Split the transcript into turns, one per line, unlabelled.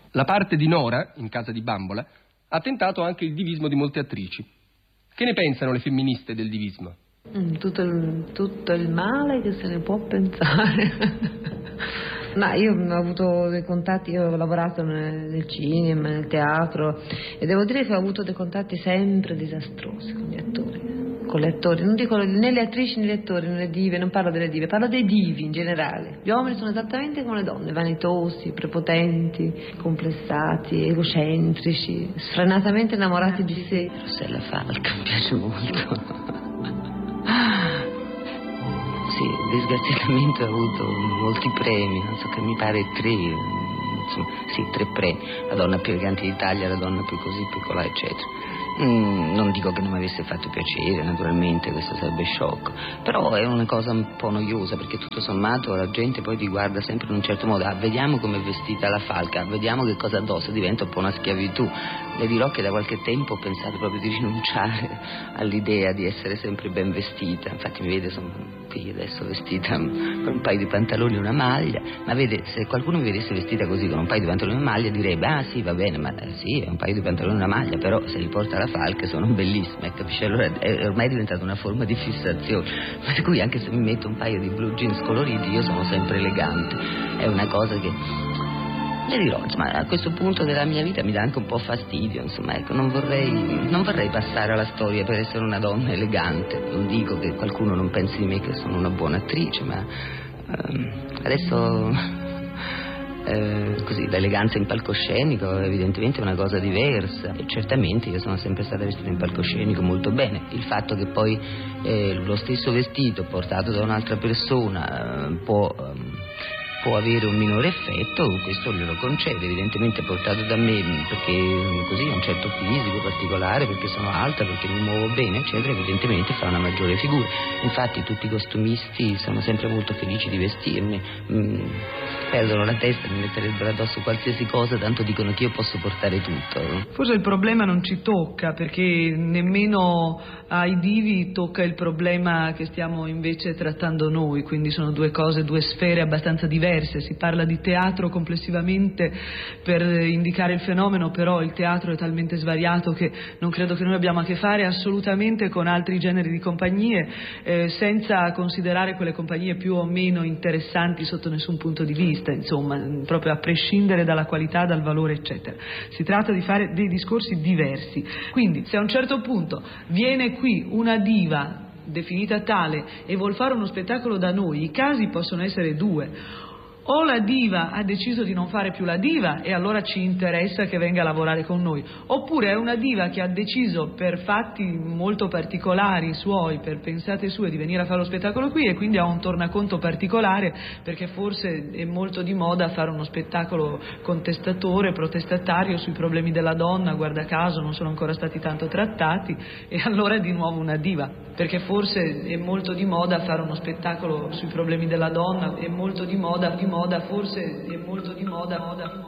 La parte di Nora, in Casa di Bambola, ha tentato anche il divismo di molte attrici. Che ne pensano le femministe del divismo?
Tutto il male che se ne può pensare. Ma io ho avuto dei contatti, io ho lavorato nel cinema, nel teatro, e devo dire che ho avuto dei contatti sempre disastrosi con gli attori. Con le attori, non dico né le attrici né gli attori, né le dive, non parlo delle dive, parlo dei divi in generale. Gli uomini sono esattamente come le donne, vanitosi, prepotenti, complessati, egocentrici, sfrenatamente innamorati di sé.
Rossella Falca mi piace molto. Sì, disgraziatamente ho avuto molti premi, non so che mi pare 3, insomma, sì, 3 premi, la donna più elegante d'Italia, la donna più così, piccola, eccetera. Non dico che non mi avesse fatto piacere, naturalmente, questo sarebbe sciocco, però è una cosa un po' noiosa, perché tutto sommato la gente poi ti guarda sempre in un certo modo. Vediamo come è vestita la Falca, vediamo che cosa addossa, diventa un po' una schiavitù. Le dirò che da qualche tempo ho pensato proprio di rinunciare all'idea di essere sempre ben vestita. Infatti mi vede, sono qui adesso vestita con un paio di pantaloni e una maglia, ma vede, se qualcuno mi vedesse vestita così con un paio di pantaloni e una maglia direbbe: ah sì, va bene, ma sì, è un paio di pantaloni e una maglia, però se li porta la Falca sono bellissime, capisci? Allora è ormai diventata una forma di fissazione, per cui anche se mi metto un paio di blue jeans coloriti io sono sempre elegante. È una cosa che, le dirò, insomma, a questo punto della mia vita mi dà anche un po' fastidio, insomma, ecco, non vorrei passare alla storia per essere una donna elegante. Non dico che qualcuno non pensi di me che sono una buona attrice, ma adesso così, l'eleganza in palcoscenico evidentemente è una cosa diversa, e certamente io sono sempre stata vestita in palcoscenico molto bene. Il fatto che poi lo stesso vestito portato da un'altra persona può avere un minore effetto, questo glielo concedo. Evidentemente portato da me perché così ho un certo fisico particolare, perché sono alta, perché mi muovo bene, eccetera, evidentemente fa una maggiore figura. Infatti tutti i costumisti sono sempre molto felici di vestirmi, perdono la testa, mi metterebbero addosso qualsiasi cosa, tanto dicono che io posso portare tutto.
Forse il problema non ci tocca, perché nemmeno ai divi tocca il problema che stiamo invece trattando noi, quindi sono due cose, due sfere abbastanza diverse. Si parla di teatro complessivamente per indicare il fenomeno, però il teatro è talmente svariato che non credo che noi abbiamo a che fare assolutamente con altri generi di compagnie, senza considerare quelle compagnie più o meno interessanti sotto nessun punto di vista, insomma, proprio a prescindere dalla qualità, dal valore, eccetera. Si tratta di fare dei discorsi diversi. Quindi se a un certo punto viene qui una diva definita tale e vuol fare uno spettacolo da noi, i casi possono essere due: o la diva ha deciso di non fare più la diva e allora ci interessa che venga a lavorare con noi, oppure è una diva che ha deciso per fatti molto particolari suoi, per pensate sue, di venire a fare lo spettacolo qui, e quindi ha un tornaconto particolare perché forse è molto di moda fare uno spettacolo contestatore, protestatario sui problemi della donna, guarda caso non sono ancora stati tanto trattati, e allora è di nuovo una diva, perché forse è molto di moda fare uno spettacolo sui problemi della donna, è molto di moda, forse è molto di moda.